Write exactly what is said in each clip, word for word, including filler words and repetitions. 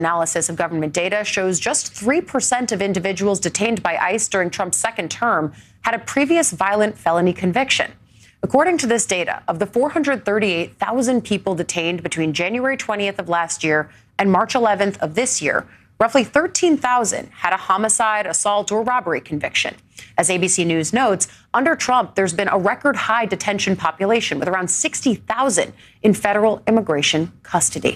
Analysis of government data shows just three percent of individuals detained by ICE during Trump's second term had a previous violent felony conviction. According to this data, of the four hundred thirty-eight thousand people detained between January twentieth of last year and March eleventh of this year, roughly thirteen thousand had a homicide, assault, or robbery conviction. As A B C News notes, under Trump, there's been a record high detention population with around sixty thousand in federal immigration custody.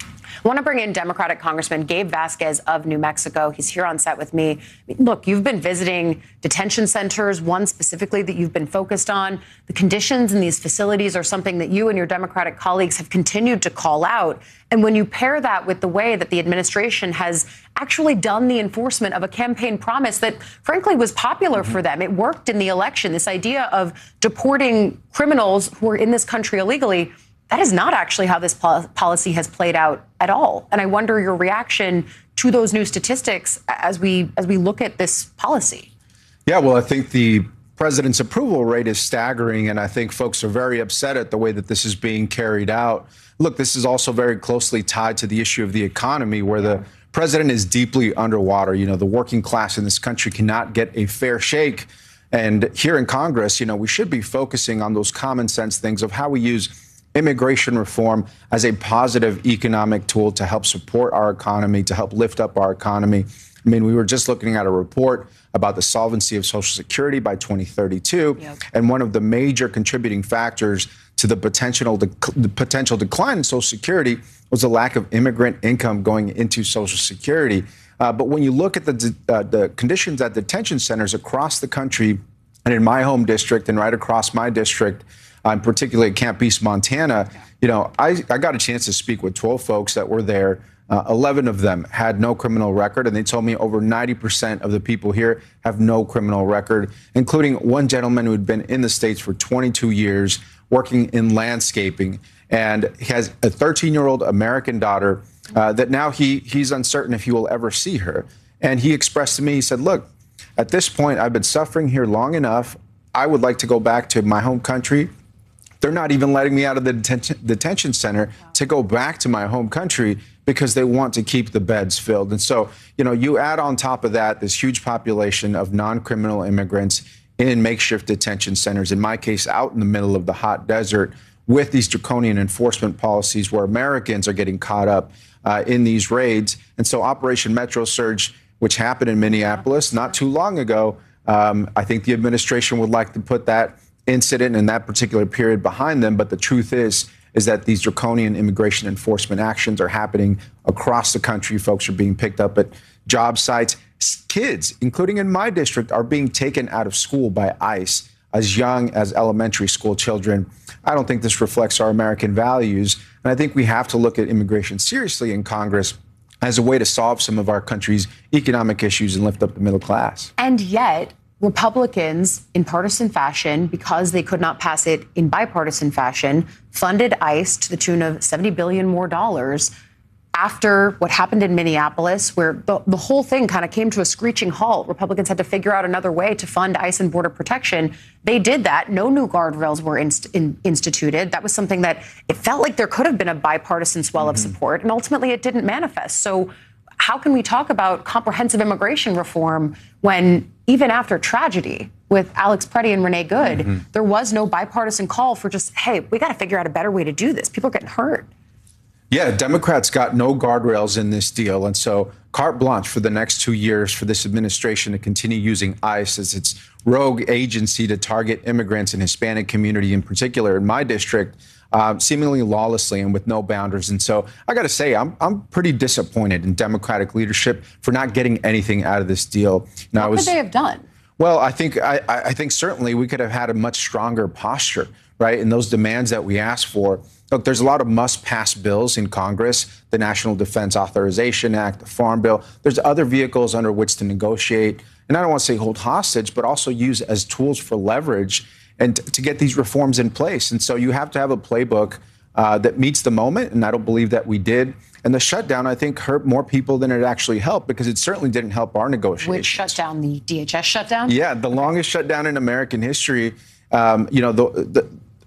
I want to bring in Democratic Congressman Gabe Vasquez of New Mexico. He's here on set with me. Look, you've been visiting detention centers, one specifically that you've been focused on. The conditions in these facilities are something that you and your Democratic colleagues have continued to call out. And when you pair that with the way that the administration has actually done the enforcement of a campaign promise that, frankly, was popular mm-hmm. for them, it worked in the election, this idea of deporting criminals who are in this country illegally, that is not actually how this pol- policy has played out at all. And I wonder your reaction to those new statistics as we as we look at this policy. Yeah, well, I think the president's approval rate is staggering, and I think folks are very upset at the way that this is being carried out. Look, this is also very closely tied to the issue of the economy, where the president is deeply underwater. You know, the working class in this country cannot get a fair shake. And here in Congress, you know, we should be focusing on those common sense things of how we use immigration reform as a positive economic tool to help support our economy, to help lift up our economy. I mean, we were just looking at a report about the solvency of Social Security by twenty thirty-two. Yep. And one of the major contributing factors to the potential, dec- the potential decline in Social Security was the lack of immigrant income going into Social Security. Uh, but when you look at the, de- uh, the conditions at detention centers across the country, and in my home district and right across my district, Um, particularly at Camp East, Montana, you know, I, I got a chance to speak with twelve folks that were there. Uh, eleven of them had no criminal record, and they told me over ninety percent of the people here have no criminal record, including one gentleman who had been in the States for twenty-two years, working in landscaping, and he has a thirteen-year-old American daughter uh, that now he he's uncertain if he will ever see her. And he expressed to me, he said, look, at this point, I've been suffering here long enough. I would like to go back to my home country. They're not even letting me out of the detention, detention center to go back to my home country because they want to keep the beds filled. And so, you know, you add on top of that this huge population of non-criminal immigrants in makeshift detention centers, in my case, out in the middle of the hot desert with these draconian enforcement policies where Americans are getting caught up uh, in these raids. And so Operation Metro Surge, which happened in Minneapolis not too long ago, um, I think the administration would like to put that incident in that particular period behind them. But the truth is, is that these draconian immigration enforcement actions are happening across the country. Folks are being picked up at job sites. Kids, including in my district, are being taken out of school by ICE as young as elementary school children. I don't think this reflects our American values. And I think we have to look at immigration seriously in Congress as a way to solve some of our country's economic issues and lift up the middle class. And yet, Republicans, in partisan fashion, because they could not pass it in bipartisan fashion, funded ICE to the tune of seventy billion dollars more dollars after what happened in Minneapolis, where the, the whole thing kind of came to a screeching halt. Republicans had to figure out another way to fund ICE and border protection. They did that. No new guardrails were inst- in, instituted. That was something that it felt like there could have been a bipartisan swell mm-hmm. of support, and ultimately it didn't manifest. So how can we talk about comprehensive immigration reform when even after tragedy with Alex Preddy and Renee Good, mm-hmm. there was no bipartisan call for just, hey, we got to figure out a better way to do this. People are getting hurt. Yeah, Democrats got no guardrails in this deal. And so carte blanche for the next two years for this administration to continue using ICE as its rogue agency to target immigrants and Hispanic community in particular in my district, uh, seemingly lawlessly and with no boundaries. And so I got to say, I'm I'm pretty disappointed in Democratic leadership for not getting anything out of this deal. Now, what was, could they have done? Well, I think I, I think certainly we could have had a much stronger posture, right, in those demands that we asked for. Look, there's a lot of must-pass bills in Congress, the National Defense Authorization Act, the Farm Bill. There's other vehicles under which to negotiate, and I don't want to say hold hostage, but also use as tools for leverage and t- to get these reforms in place. And so you have to have a playbook uh, that meets the moment, and I don't believe that we did. And the shutdown, I think, hurt more people than it actually helped, because it certainly didn't help our negotiations. Which shutdown? The D H S shutdown? Yeah, the longest shutdown in American history. Um, you know, the, the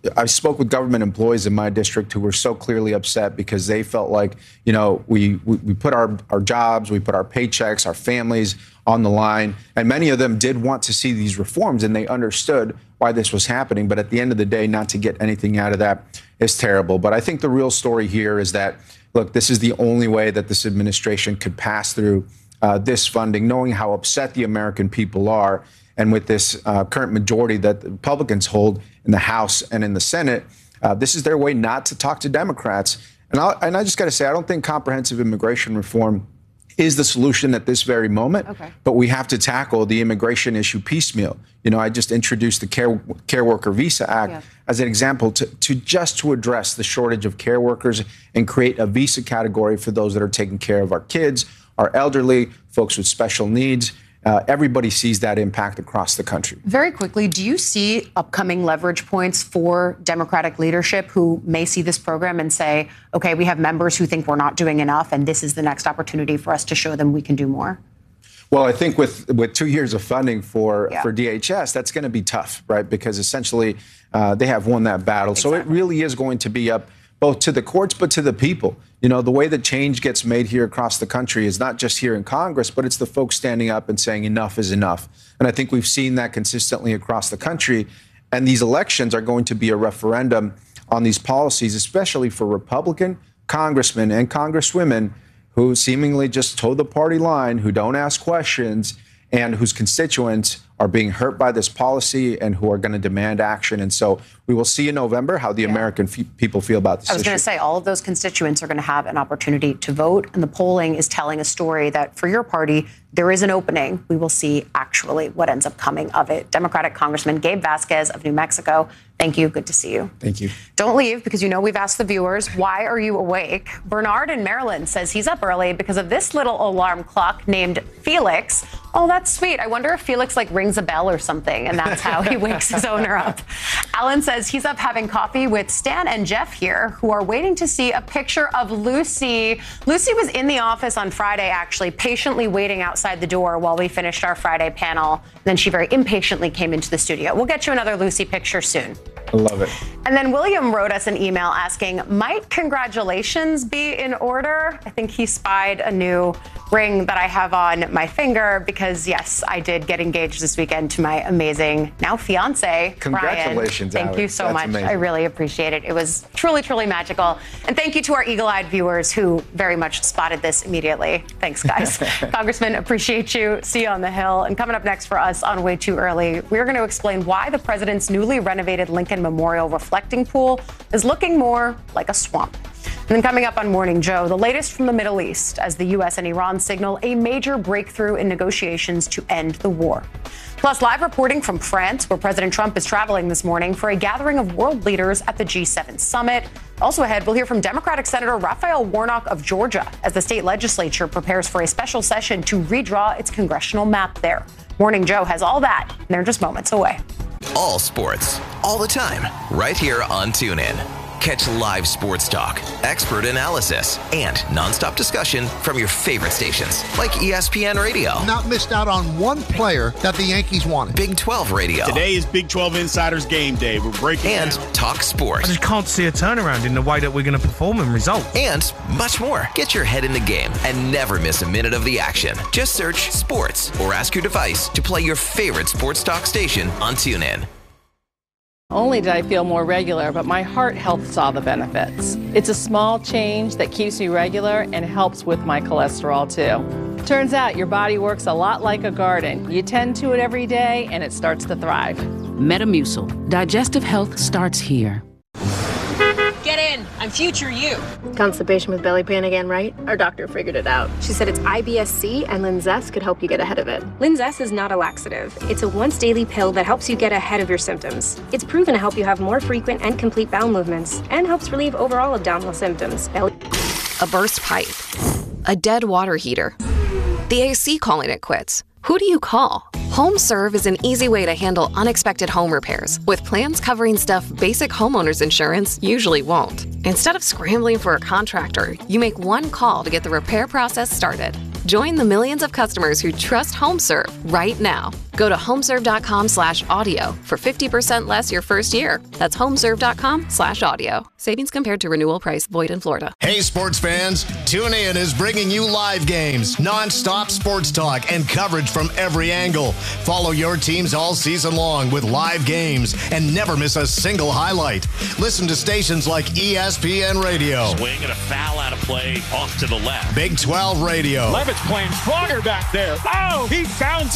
I spoke with government employees in my district who were so clearly upset because they felt like, you know, we, we, we put our, our jobs, we put our paychecks, our families on the line. And many of them did want to see these reforms, and they understood why this was happening. But at the end of the day, not to get anything out of that is terrible. But I think the real story here is that, look, this is the only way that this administration could pass through uh, this funding, knowing how upset the American people are. And with this uh, current majority that the Republicans hold in the House and in the Senate, uh, this is their way not to talk to Democrats. And, I'll, and I just got to say, I don't think comprehensive immigration reform is the solution at this very moment. Okay. But we have to tackle the immigration issue piecemeal. You know, I just introduced the Care, Care Worker Visa Act yeah. as an example to, to just to address the shortage of care workers and create a visa category for those that are taking care of our kids, our elderly, folks with special needs. Uh, everybody sees that impact across the country. Very quickly, do you see upcoming leverage points for Democratic leadership who may see this program and say, OK, we have members who think we're not doing enough, and this is the next opportunity for us to show them we can do more? Well, I think with with two years of funding for, yeah. for D H S, that's going to be tough, right? Because essentially uh, they have won that battle. Exactly. So it really is going to be up both to the courts, but to the people. You know, the way that change gets made here across the country is not just here in Congress, but it's the folks standing up and saying enough is enough. And I think we've seen that consistently across the country. And these elections are going to be a referendum on these policies, especially for Republican congressmen and congresswomen who seemingly just toe the party line, who don't ask questions, and whose constituents are being hurt by this policy and who are going to demand action. And so we will see in November how the yeah. American f- people feel about this issue. I was going to say, all of those constituents are going to have an opportunity to vote, and the polling is telling a story that for your party, there is an opening. We will see actually what ends up coming of it. Democratic Congressman Gabe Vasquez of New Mexico, thank you. Good to see you. Thank you. Don't leave, because you know we've asked the viewers, why are you awake? Bernard in Maryland says he's up early because of this little alarm clock named Felix. Oh, that's sweet. I wonder if Felix like rings a bell or something, and that's how he wakes his owner up. Alan says he's up having coffee with Stan and Jeff here, who are waiting to see a picture of Lucy. Lucy was in the office on Friday, actually, patiently waiting outside the door while we finished our Friday panel. And then she very impatiently came into the studio. We'll get you another Lucy picture soon. I love it. And then William wrote us an email asking, might congratulations be in order? I think he spied a new ring that I have on my finger because, yes, I did get engaged this weekend to my amazing now fiance, Congratulations, Brian. Thank Alex. you so That's much. amazing. I really appreciate it. It was truly, truly magical. And thank you to our eagle-eyed viewers who very much spotted this immediately. Thanks, guys. Congressman, appreciate you. See you on the Hill. And coming up next for us on Way Too Early, we're going to explain why the president's newly renovated Lincoln Memorial reflecting pool is looking more like a swamp. And then coming up on Morning Joe, the latest from the Middle East as the U S and Iran signal a major breakthrough in negotiations to end the war. Plus, live reporting from France, where President Trump is traveling this morning for a gathering of world leaders at the G seven summit. Also ahead, we'll hear from Democratic Senator Raphael Warnock of Georgia as the state legislature prepares for a special session to redraw its congressional map there. Morning Joe has all that, and they're just moments away. All sports, all the time, right here on TuneIn. Catch live sports talk, expert analysis, and nonstop discussion from your favorite stations, like E S P N Radio. Not missed out on one player that the Yankees wanted. Big twelve Radio. Today is Big twelve Insiders Game Day. We're breaking And down. Talk Sports. I just can't see a turnaround in the way that we're going to perform and result. And much more. Get your head in the game and never miss a minute of the action. Just search Sports or ask your device to play your favorite sports talk station on TuneIn. Only did I feel more regular, but my heart health saw the benefits. It's a small change that keeps me regular and helps with my cholesterol too. Turns out your body works a lot like a garden. You tend to it every day and it starts to thrive. Metamucil. Digestive health starts here. Get in. I'm future you. Constipation with belly pain again, right? Our doctor figured it out. She said it's I B S C and Linzess could help you get ahead of it. Linzess is not a laxative. It's a once daily pill that helps you get ahead of your symptoms. It's proven to help you have more frequent and complete bowel movements and helps relieve overall abdominal symptoms. Belly- a burst pipe. A dead water heater. The A C calling it quits. Who do you call? HomeServe is an easy way to handle unexpected home repairs with plans covering stuff basic homeowners insurance usually won't. Instead of scrambling for a contractor, you make one call to get the repair process started. Join the millions of customers who trust HomeServe right now. Go to homeserve.com slash audio for fifty percent less your first year. That's homeserve.com slash audio. Savings compared to renewal price. Void in Florida. Hey, sports fans. TuneIn is bringing you live games, non-stop sports talk, and coverage from every angle. Follow your teams all season long with live games and never miss a single highlight. Listen to stations like E S P N Radio. Swing and a foul out of play off to the left. Big twelve Radio. Levitt's playing stronger back there. Oh, he found